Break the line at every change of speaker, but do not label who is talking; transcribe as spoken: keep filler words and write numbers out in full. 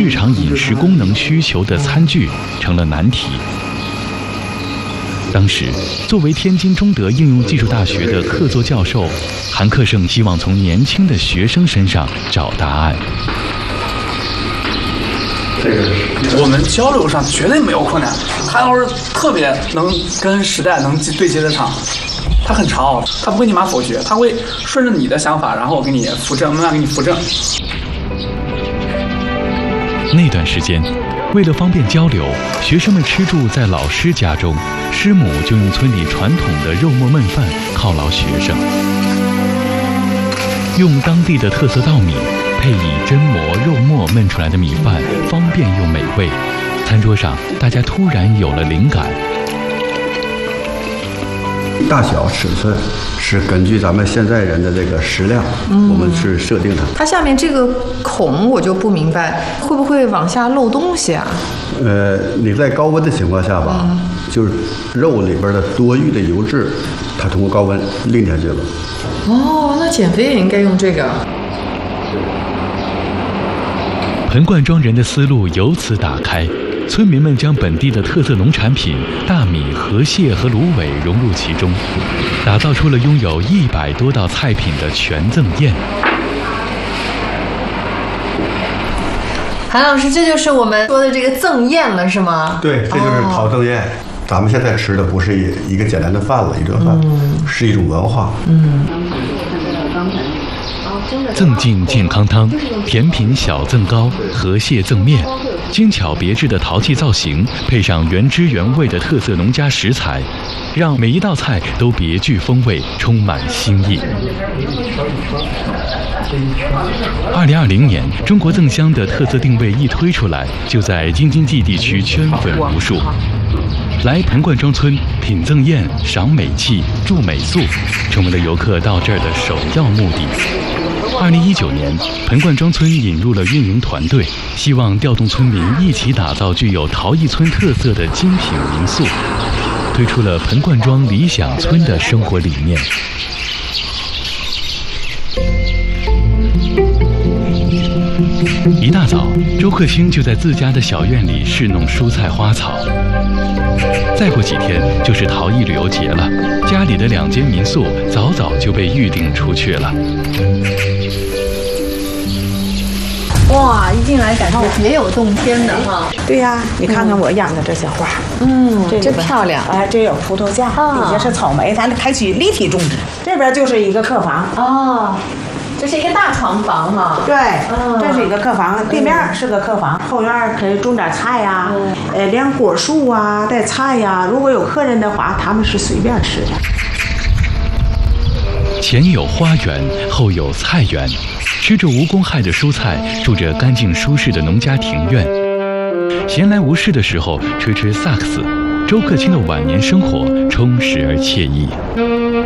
日常饮食功能需求的餐具成了难题。当时，作为天津中德应用技术大学的客座教授韩克胜，希望从年轻的学生身上找答案。
我们交流上绝对没有困难，韩老师特别能跟时代能对接得上，他很潮，他不会立马否决，他会顺着你的想法，然后给你扶正，慢慢给你扶正。
那段时间，为了方便交流，学生们吃住在老师家中，师母就用村里传统的肉末焖饭犒劳学生，用当地的特色稻米配以真磨肉末焖出来的米饭，方便又美味。餐桌上，大家突然有了灵感。
大小尺寸是根据咱们现在人的这个食量，嗯、我们是设定的。
它下面这个孔我就不明白，会不会往下漏东西啊？
呃，你在高温的情况下吧，嗯、就是肉里边的多余的油脂，它通过高温淋下去了。
哦，那减肥也应该用这个。
彭冠庄人的思路由此打开。村民们将本地的特色农产品大米、河蟹和芦苇融入其中，打造出了拥有一百多道菜品的全赠宴。
韩老师，这就是我们说的这个赠宴了，是吗？
对，这就是陶赠宴。哦、咱们现在吃的不是一一个简单的饭了，一顿饭，嗯、是一种文化。嗯。
赠进健康汤、甜品小赠糕、河蟹赠面，精巧别致的陶器造型，配上原汁原味的特色农家食材，让每一道菜都别具风味，充满新意。二零二零年，中国赠香的特色定位一推出来，就在京津冀地区圈粉无数。来彭冠庄村品赠宴、赏美器、住美宿，成为了游客到这儿的首要目的。二零一九年，彭冠庄村引入了运营团队，希望调动村民一起打造具有陶艺村特色的精品民宿，推出了彭冠庄理想村的生活理念。一大早，周克星就在自家的小院里侍弄蔬菜花草。再过几天就是陶艺旅游节了，家里的两间民宿早早就被预定出去了。
哇，一进来感觉别有洞天的哈。
对呀、啊，你看看我养的这些花，
嗯，真漂亮。
哎，这有葡萄架，
啊、
底下是草莓，咱采取立体种植。这边就是一个客房。
哦。这是一个大床房哈，
对，嗯、这是一个客房，对面是个客房，后院可以种点菜呀、嗯，呃，连果树啊，带菜呀。如果有客人的话，他们是随便吃的。
前有花园，后有菜园，吃着无公害的蔬菜，住着干净舒适的农家庭院。闲来无事的时候，吹吹萨克斯，周克清的晚年生活充实而惬意。